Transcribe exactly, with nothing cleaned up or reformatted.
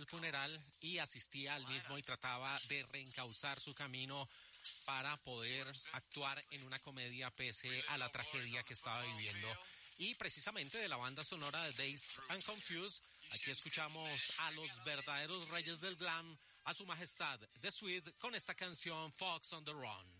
funeral y asistía al mismo y trataba de reencauzar su camino para poder actuar en una comedia pese a la tragedia que estaba viviendo. Y precisamente de la banda sonora de Dazed and Confused, aquí escuchamos a los verdaderos reyes del glam, a su majestad The Sweet, con esta canción Fox on the Run.